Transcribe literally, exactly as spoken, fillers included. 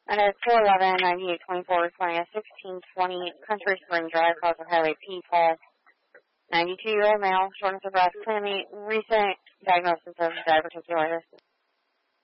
Under four eleven, ninety-eight twenty-four, responding at sixteen twenty Country Spring Drive, cause of Highway P Fall. ninety-two-year-old male, shortness of breath, clammy, recent diagnosis of diverticulitis.